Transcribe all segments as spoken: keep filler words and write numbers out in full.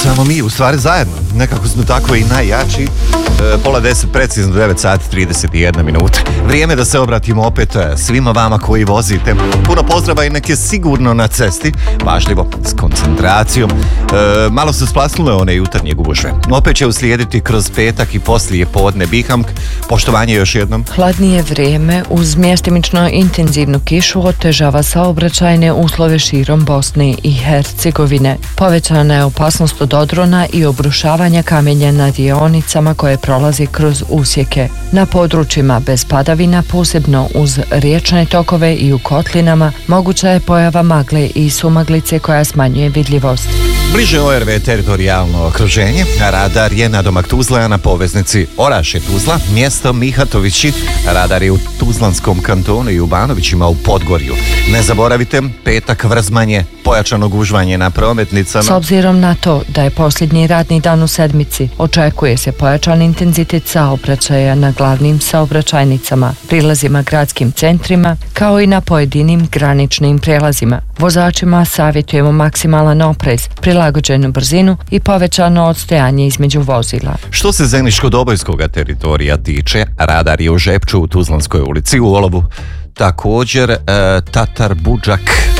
samo mi, u stvari zajedno. Nekako smo tako i najjači. E, pola deset, precizno devet sati, trideset jedna minuta. Vrijeme da se obratimo opet svima vama koji vozite. Puno pozdrava i nek je sigurno na cesti. Pažljivo, s koncentracijom. E, malo su splasnule one jutarnje gužve. Opet će uslijediti kroz petak i poslije podne Bihamk. Poštovanje još jednom. Hladnije vrijeme uz mjestimično intenzivnu kišu otežava saobraćajne uslove širom Bosne i Hercegovine. Povećana je opasnost od odrona i obrušavanja kamenja na dionicama koje prolazi kroz usjeke. Na područjima bez padavina, posebno uz riječne tokove i u kotlinama, moguća je pojava magle i sumaglice koja smanjuje vidljivost. Bliže O R V teritorijalno okruženje, radar je nadomak Tuzla na poveznici Orašje-Tuzla, mjesto Mihatovići, radar je u Tuzlanskom kantonu i u Banovićima u Podgorju. Ne zaboravite, petak vrzmanje, pojačano gužvanje na prometnicama. S obzirom na to da je posljednji radni dan u sedmici, očekuje se pojačan intenzitet saobraćaja na glavnim saobraćajnicama, prilazima gradskim centrima, kao i na pojedinim graničnim prijelazima. Vozačima savjetujemo maksimalan oprez, prilagođenu brzinu i povećano odstojanje između vozila. Što se Zeničko-Dobojskog teritorija tiče, radar je u Žepču u Tuzlanskoj ulici u Olovu. Također e, Tatar Budžak.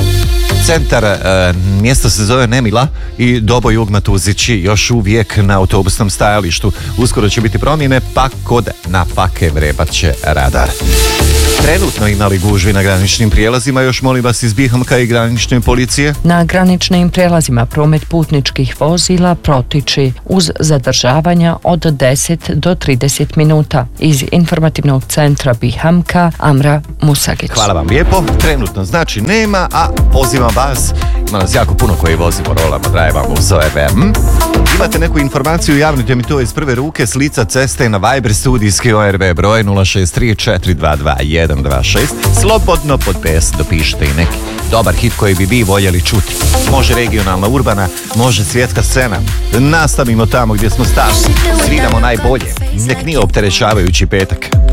Centar, e, mjesto se zove Nemila i Doboj Ugma Tuzići još uvijek na autobusnom stajalištu. Uskoro će biti promjene, pa kod na Fake vrebat će radar. Trenutno imali gužvi na graničnim prijelazima, još molim vas iz Bihamka i granične policije? Na graničnim prijelazima promet putničkih vozila protiči uz zadržavanja od deset do trideset minuta. Iz informativnog centra Bihamka, Amra Musagić. Hvala vam lijepo. Trenutno znači nema, a pozivam vas, ima nas jako puno koji vozimo, rolamo, drajevamo uz O R V. Hm? Imate neku informaciju, javnite mi to iz prve ruke s lica ceste na Viber studijski O R V broj nula šest tri četiri dva dva jedan dva šest. Slobodno pod P S dopišite i neki dobar hit koji bi vi voljeli čuti. Može regionalna, urbana, može svjetska scena. Nastavimo tamo gdje smo stali. Sviramo najbolje. Nek nije opterećavajući petak.